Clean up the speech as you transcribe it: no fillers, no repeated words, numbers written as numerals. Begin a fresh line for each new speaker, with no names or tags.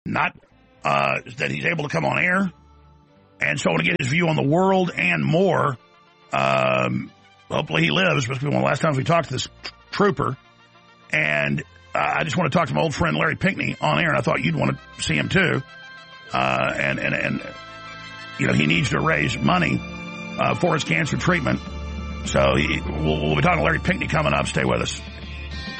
not that he's able to come on air. And so I want to get his view on the world and more. Hopefully he lives, because one of the last times we talked to this trooper. And I just want to talk to my old friend Larry Pinckney on air, and I thought you'd want to see him too. And you know, he needs to raise money for his cancer treatment. So we'll be talking to Larry Pinckney coming up. Stay with us.